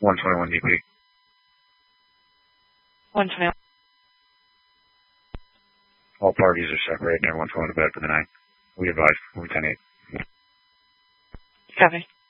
121 DP. 121. All parties are separated and everyone's going to bed for the night. We advise. We 10-8. Copy.